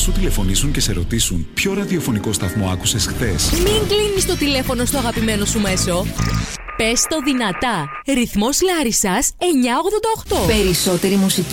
σου τηλεφωνήσουν και σε ρωτήσουν ποιο ραδιοφωνικό σταθμό άκουσες χθες. Μην κλείνεις το τηλέφωνο στο αγαπημένο σου μέσο. Πες το δυνατά. Ρυθμός Λάρισσας 988. Περισσότερη μουσική.